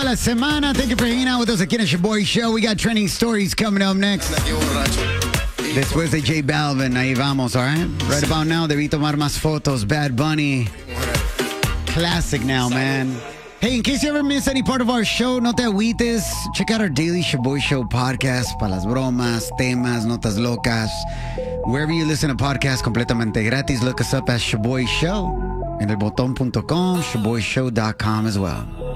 la semana. Thank you for hanging out with us aquí en el Shaboy Show. We got trending stories coming up next. Después de J Balvin, ahí vamos, all right? Right about now, debí tomar más fotos. Bad Bunny. Classic now, man. Hey, in case you ever miss any part of our show, no te agüites. Check out our daily Shaboy Show podcast para las bromas, temas, notas locas. Wherever you listen to podcasts completamente gratis, look us up as Shaboy Show. En elbotón.com, shaboyshow.com as well.